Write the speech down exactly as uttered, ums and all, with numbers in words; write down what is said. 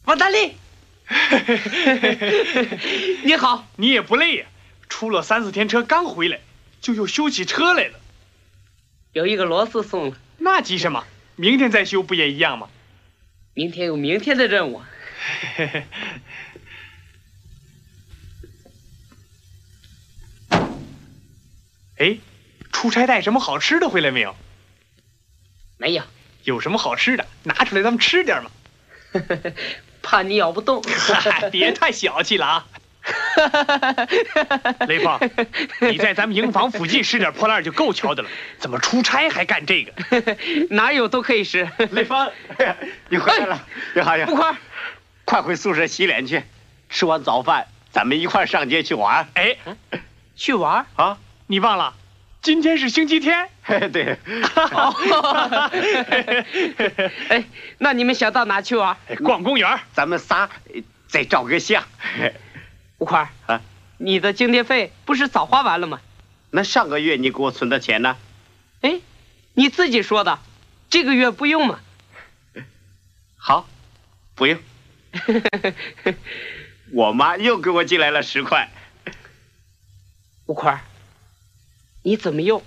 王大力，你好， 你也不累呀？出了三四天车，刚回来就又修起车来了。 有一个螺丝松了， 那急什么？明天再修不也一样吗？ 明天有明天的任务。 哎，出差带什么好吃的回来没有？ 没有。 有什么好吃的，拿出来咱们吃点嘛。 怕你咬不动。 别太小气了啊！雷锋，你在咱们营房附近拾点破烂就够瞧的了，怎么出差还干这个？ 哪有都可以拾。 雷锋，你回来了，你好呀！ 不快， 快回宿舍洗脸去。吃完早饭，咱们一块上街去玩。 哎， 去玩啊？ 你忘了，今天是星期天。 对。 哎，那你们想到哪去玩？ 逛公园。 咱们仨再照个相。 吴宽啊，你的经典费不是早花完了吗？ 那上个月你给我存的钱呢？ 哎，你自己说的，这个月不用嘛。 好，不用。我妈又给我寄来了十块。 吴宽，你怎么又